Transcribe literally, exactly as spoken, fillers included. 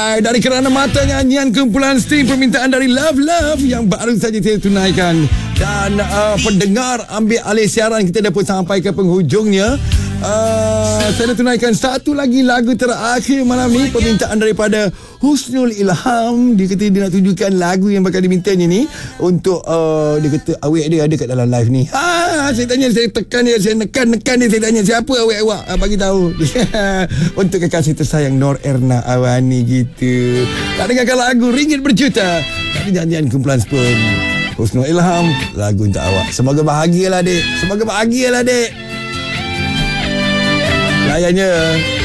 Alright, dari Kerana Mata, nyanyian kumpulan string permintaan dari Love Love yang baru saja saya tunaikan. Dan uh, pendengar ambil alih siaran, kita dah pun sampai ke penghujungnya. Uh, saya dah tunaikan satu lagi lagu terakhir malam ni, permintaan daripada Husnul Ilham. Dia kata dia nak tunjukkan lagu yang bakal dimintanya ni untuk uh, dia kata awek dia ada kat dalam live ni. Ha, saya tanya, saya tekan dia, saya nekan-nekan dia, saya tanya siapa awek awak, uh, bagi tahu. Untuk kekasih tersayang Nor Erna Awani gitu. Tak dengarkan lagu Ringgit Berjuta dari nyanyian kumpulan Spoon Husnul Ilham, lagu untuk awak. Semoga bahagialah dek, semoga bahagialah dek. Layannya